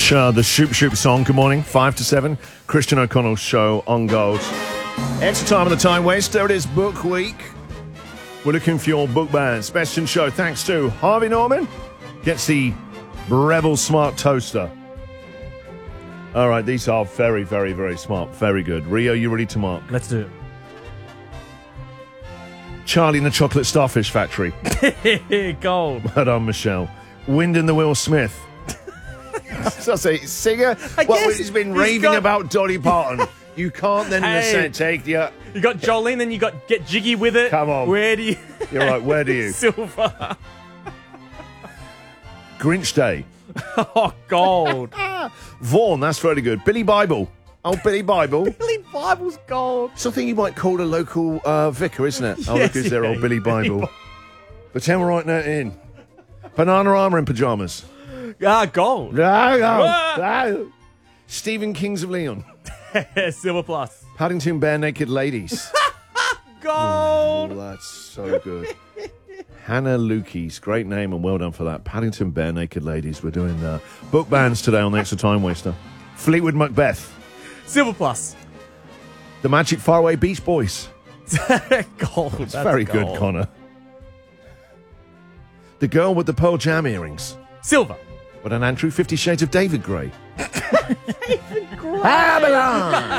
much. The Shoop Shoop song. Good morning. 5 to 7. Christian O'Connell's show on Gold. Extra time on the time waste. There it is, book week. We're looking for your book bands. Best in show. Thanks to Harvey Norman. Gets the Breville Smart Toaster. All right, these are very, very, very smart. Very good. Rio, you ready to mark? Let's do Charlie and the Chocolate Starfish Factory. it. Gold. Well done, Michelle. Wind in the Will Smith. I say, singer. He's been raving about Dolly Parton. You can't then take the... You got Jolene, then you got Get Jiggy With It. Come on. Where do you... You're right, where do you? Silver. Grinch Day. Oh, gold. Vaughan, that's very good. Billy Bible. Oh, Billy Bible. Billy Bible's gold. Something you might call a local vicar, isn't it? Oh, look who's there, old Billy Bible. Pretend we're writing that in. Banana Armour in pyjamas. Gold. Stephen Kings of Leon. Silver plus. Paddington Bare Naked Ladies. Gold. Oh, that's so good. Hannah Lukey's, great name and well done for that. Paddington Bare Naked Ladies. We're doing book bands today on the Extra Time Waster. Fleetwood Macbeth. Silver plus. The Magic Faraway Beach Boys. Gold. It's very gold. good, Connor. The Girl with the Pearl Jam Earrings. Silver. What an Andrew 50 Shades of David Grey. David Gray. Babylon!